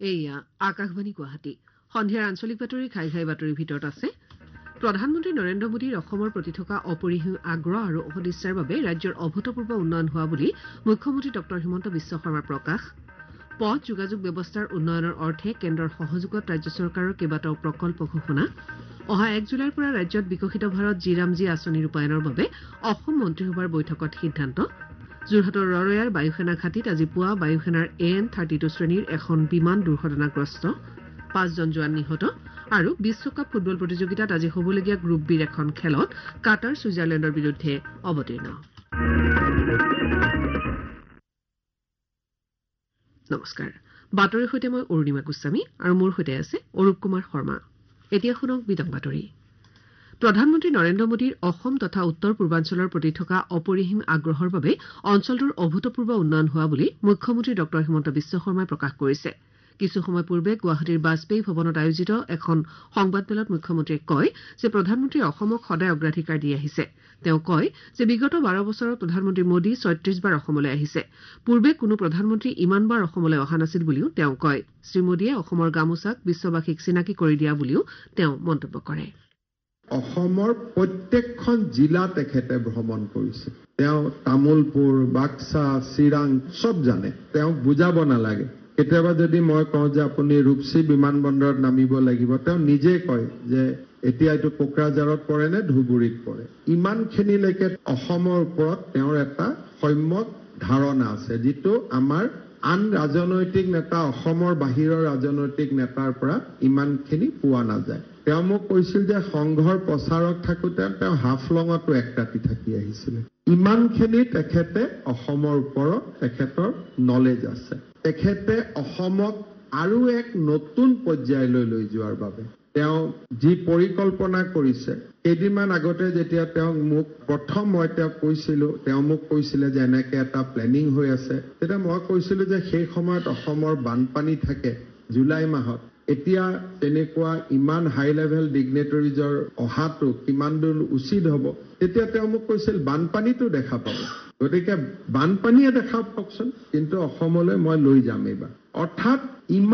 এয়া আকাশবাণী গুৱাহাটী সন্ধিয়াৰ আঞ্চলিক বাতৰি ঘাই ঘাই বাতৰিৰ ভিতৰত আছে প্ৰধানমন্ত্ৰী নৰেন্দ্ৰ মোদীৰ অসমৰ প্ৰতি থকা অপৰিসীম আগ্ৰহ আৰু সদিচ্ছাৰ বাবে ৰাজ্যৰ অভূতপূৰ্ব উন্নয়ন হোৱা বুলি মুখ্যমন্ত্ৰী ডঃ হিমন্ত বিশ্ব শৰ্মাৰ প্ৰকাশ পথ যোগাযোগ ব্যৱস্থাৰ উন্নয়নৰ অৰ্থে কেন্দ্ৰৰ সহযোগত ৰাজ্য চৰকাৰৰ কেইবাটাও প্ৰকল্প ঘোষণা অহা 1 জুলাইৰ পৰা ৰাজ্যত বিকশিত ভাৰত জিৰামজি আঁচনি ৰূপায়ণৰ বাবে অসম মন্ত্ৰীসভাৰ বৈঠকত সিদ্ধান্ত যোৰহাটৰ ৰৰৈয়াৰ বায়ুসেনা ঘাটিত আজি পুৱা বায়ুসেনাৰ AN-32 শ্ৰেণীৰ এখন বিমান দুৰ্ঘটনাগ্ৰস্ত 5 জন জোৱান নিহত আৰু বিশ্বকাপ ফুটবল প্ৰতিযোগিতাত আজি হ'বলগীয়া গ্ৰুপ বিৰ এখন খেলত কাটাৰ ছুইজাৰলেণ্ডৰ বিৰুদ্ধে অৱতীৰ্ণ নমস্কাৰ বাতৰিৰ সৈতে মই অৰুণিমা গোস্বামী আৰু মোৰ সৈতে আছে অৰূপ কুমাৰ শৰ্মা এতিয়া শুনক বিতং বাতৰি প্ৰধানমন্ত্ৰী নৰেন্দ্ৰ মোদীৰ অসম তথা উত্তৰ পূৰ্বাঞ্চলৰ প্ৰতি থকা অপৰিসীম আগ্ৰহৰ বাবে অঞ্চলটোৰ অভূতপূৰ্ব উন্নয়ন হোৱা বুলি মুখ্যমন্ত্ৰী ডঃ হিমন্ত বিশ্ব শৰ্মাই প্ৰকাশ কৰিছে কিছু সময় পূৰ্বে গুৱাহাটীৰ বাজপেয়ী ভৱনত আয়োজিত এখন সংবাদমেলত মুখ্যমন্ত্ৰীয়ে কয় যে প্ৰধানমন্ত্ৰীয়ে অসমক সদায় অগ্ৰাধিকাৰ দি আহিছে তেওঁ কয় যে বিগত 12 বছৰত প্ৰধানমন্ত্ৰী মোদী 36 বাৰ অসমলৈ আহিছে পূৰ্বে কোনো প্ৰধানমন্ত্ৰী ইমানবাৰ অসমলৈ অহা নাছিল বুলিও তেওঁ কয় শ্ৰীমোদীয়ে অসমৰ গামোচাক বিশ্ববাসীক চিনাকি কৰি দিয়া বুলিও তেওঁ মন্তব্য কৰে অসমৰ প্ৰত্যেকখন জিলা তেখেতে ভ্ৰমণ কৰিছে তেওঁ তামুলপুৰ বাক্সা চিৰাং সব জানে তেওঁ বুজাব নালাগে কেতিয়াবা যদি মই কওঁ যে আপুনি ৰূপসী বিমানবন্দৰত নামিব লাগিব তেওঁ নিজে কয় যে এতিয়া এইটো কোকৰাঝাৰত পৰে নে ধুবুৰীত পৰে ইমানখিনিলৈকে অসমৰ ওপৰত তেওঁৰ এটা সম্যক ধাৰণা আছে যিটো আমাৰ আন ৰাজনৈতিক নেতা অসমৰ বাহিৰৰ ৰাজনৈতিক নেতাৰ পৰা ইমানখিনি পোৱা নাযায় তেওঁ মোক কৈছিল যে সংঘৰ প্ৰচাৰক থাকোঁতে তেওঁ হাফলঙতো এক ৰাতি থাকি আহিছিলে ইমানখিনি তেখেতে অসমৰ ওপৰত তেখেতৰ নলেজ আছে তেখেতে অসমক আৰু এক নতুন পৰ্যায়লৈ লৈ যোৱাৰ বাবে তেওঁ যি পৰিকল্পনা কৰিছে কেইদিনমান আগতে যেতিয়া তেওঁ মোক প্ৰথম মই তেওঁক কৈছিলোঁ তেওঁ মোক কৈছিলে যে এনেকৈ এটা প্লেনিং হৈ আছে তেতিয়া মই কৈছিলোঁ যে সেই সময়ত অসমৰ বানপানী থাকে জুলাই মাহত এতিয়া তেনেকুৱা ইমান হাই লেভেল ডিগনেটৰিজৰ অহাটো কিমান দূৰ উচিত হ'ব তেতিয়া তেওঁ মোক কৈছিল বানপানীটো দেখা পাব গতিকে বানপানীয়ে দেখা পাওকচোন কিন্তু অসমলৈ মই লৈ যাম এইবাৰ অৰ্থাৎ ইমান